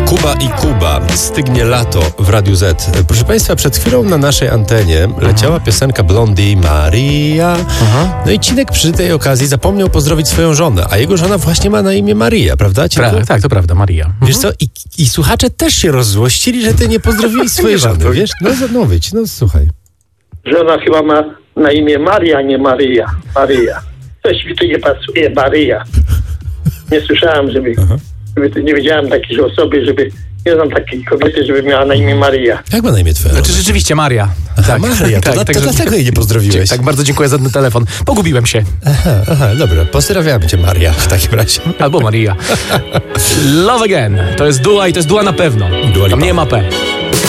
Kuba i Kuba, stygnie lato w Radiu Z. Proszę Państwa, przed chwilą na naszej antenie leciała piosenka Blondie Maria. No i Cinek przy tej okazji zapomniał pozdrowić swoją żonę, a jego żona właśnie ma na imię Maria, prawda? Tak, to prawda, Maria. Wiesz co, i słuchacze też się rozzłościli, że ty nie pozdrowiłeś swojej żony, wiesz? No słuchaj. Żona chyba ma na imię Maria, nie Maryja. Maryja. Coś mi tu nie pasuje, Maryja. Nie słyszałem, żeby nie wiedziałem takiej osoby, nie znam takiej kobiety, żeby miała na imię Maryja. Jak ma na imię twoja? Znaczy rzeczywiście Maria. Tak, Maria, to dlatego jej nie pozdrowiłeś. Tak, bardzo dziękuję za ten telefon. Pogubiłem się. Aha, dobra, pozdrawiamy cię, Maria, w takim razie. Albo Maria. Love Again. To jest Dua i to jest Dua na pewno. Dua Lipa. Tam nie ma P.